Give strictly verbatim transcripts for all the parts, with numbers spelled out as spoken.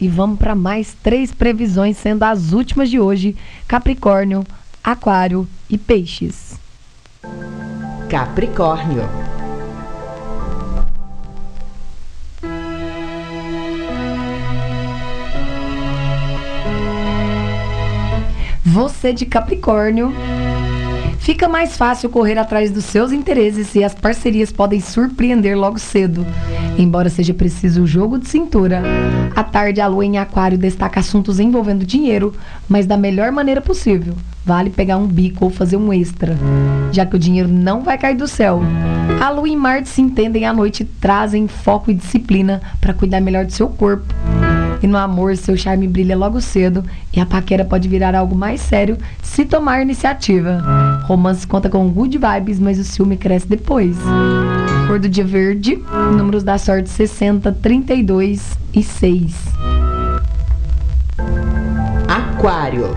e vamos para mais três previsões, sendo as últimas de hoje: Capricórnio, Aquário e Peixes. Capricórnio. Você de Capricórnio, fica mais fácil correr atrás dos seus interesses e as parcerias podem surpreender logo cedo. Embora seja preciso o jogo de cintura, à tarde a lua em Aquário destaca assuntos envolvendo dinheiro, mas da melhor maneira possível. Vale pegar um bico ou fazer um extra, já que o dinheiro não vai cair do céu. A lua e Marte se entendem à noite e trazem foco e disciplina para cuidar melhor do seu corpo. E no amor, seu charme brilha logo cedo e a paquera pode virar algo mais sério se tomar iniciativa. Romance conta com good vibes, mas o ciúme cresce depois. Cor do dia verde, números da sorte sessenta, trinta e dois e seis. Aquário.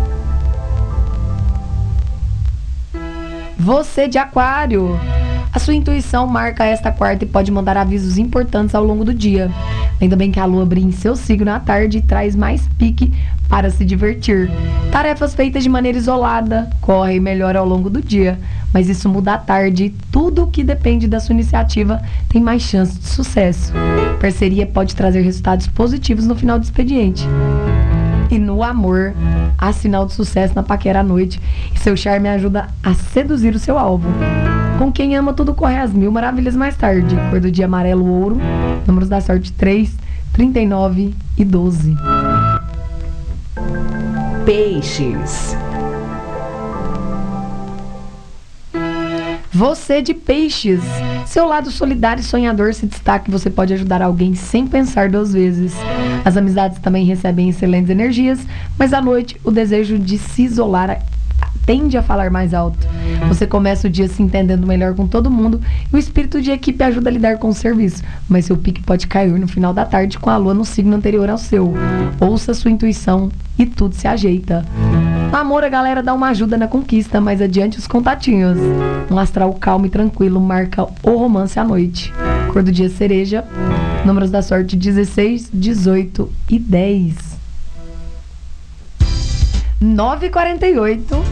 Você de Aquário, a sua intuição marca esta quarta e pode mandar avisos importantes ao longo do dia. Ainda bem que a lua brilha em seu signo à tarde e traz mais pique para se divertir. Tarefas feitas de maneira isolada correm melhor ao longo do dia, mas isso muda à tarde e tudo que depende da sua iniciativa tem mais chance de sucesso. Parceria pode trazer resultados positivos no final do expediente. E no amor, há sinal de sucesso na paquera à noite e seu charme ajuda a seduzir o seu alvo. Com quem ama, tudo corre às mil maravilhas mais tarde. Cor do dia amarelo ouro, números da sorte três, trinta e nove e doze. Peixes. Você de Peixes, seu lado solidário e sonhador se destaca e você pode ajudar alguém sem pensar duas vezes. As amizades também recebem excelentes energias, mas à noite o desejo de se isolar tende a falar mais alto. Você começa o dia se entendendo melhor com todo mundo e o espírito de equipe ajuda a lidar com o serviço, mas seu pique pode cair no final da tarde com a lua no signo anterior ao seu. Ouça sua intuição e tudo se ajeita. No amor, a galera dá uma ajuda na conquista, mas adiante os contatinhos. Um astral calmo e tranquilo marca o romance à noite. Cor do dia cereja, números da sorte dezesseis, dezoito e dez. nove e quarenta e oito.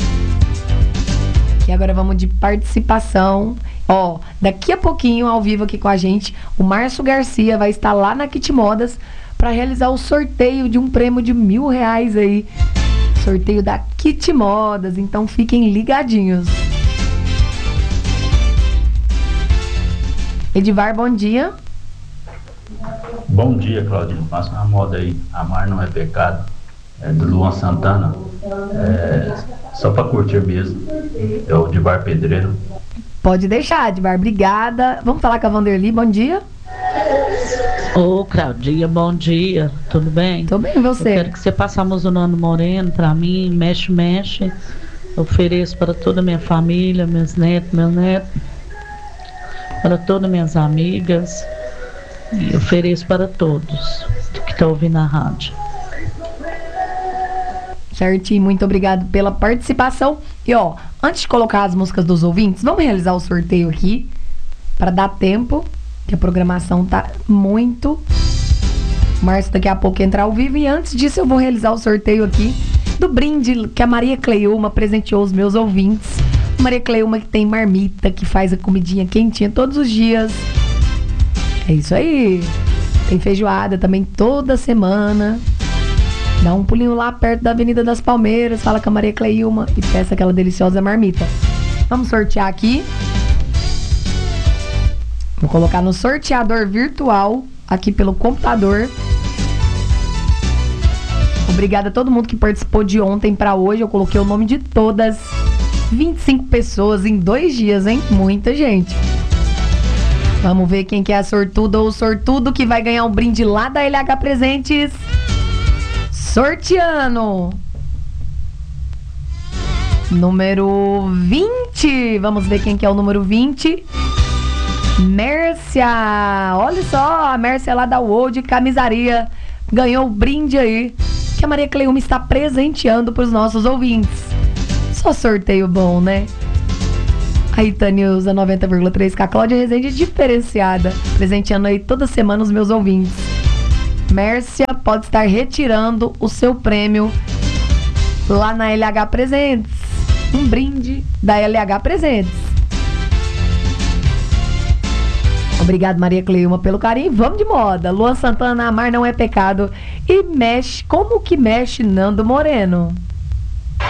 E agora vamos de participação. Ó, daqui a pouquinho, ao vivo aqui com a gente, o Márcio Garcia vai estar lá na Kit Modas para realizar o sorteio de um prêmio de mil reais aí. Sorteio da Kit Modas, então fiquem ligadinhos. Edivar, bom dia. Bom dia, Claudinho. Passa uma moda aí. Amar não é pecado. É do Luan Santana. É só pra curtir mesmo. É o Edivar Pedreiro. Pode deixar, Edivar. Obrigada. Vamos falar com a Vanderly. Bom dia. Ô, Claudinha, bom dia. Tudo bem? Tô bem, e você? Eu quero que você passe a música do Nando Moreno pra mim. Mexe, mexe. Eu ofereço para toda a minha família, meus netos, meus netos. Para todas minhas amigas. E ofereço para todos que estão ouvindo a rádio. Certinho, muito obrigado pela participação. E ó, antes de colocar as músicas dos ouvintes, vamos realizar o sorteio aqui para dar tempo, que a programação tá muito. O Márcio daqui a pouco entra ao vivo e antes disso eu vou realizar o sorteio aqui do brinde que a Maria Cleilma presenteou os meus ouvintes. Maria Cleilma que tem marmita, que faz a comidinha quentinha todos os dias. É isso aí. Tem feijoada também toda semana. Dá um pulinho lá perto da Avenida das Palmeiras, fala com a Maria Cleilma e peça aquela deliciosa marmita. Vamos sortear aqui. Vou colocar no sorteador virtual, aqui pelo computador. Obrigada a todo mundo que participou de ontem pra hoje. Eu coloquei o nome de todas. vinte e cinco pessoas em dois dias, hein? Muita gente. Vamos ver quem que é a sortuda ou o sortudo que vai ganhar um brinde lá da L H Presentes. Sorteando número vinte. Vamos ver quem que é o número vinte. Mércia. Olha só, a Mércia lá da World Camisaria ganhou o brinde aí que a Maria Cleilma está presenteando para os nossos ouvintes. Só sorteio bom, né? A Itanilza noventa vírgula três K, Cláudia Rezende diferenciada, presenteando aí toda semana os meus ouvintes. Mércia pode estar retirando o seu prêmio lá na L H Presentes. Um brinde da L H Presentes. Obrigado, Maria Cleilma, pelo carinho. Vamos de moda. Luan Santana, amar não é pecado. E mexe, como que mexe Nando Moreno?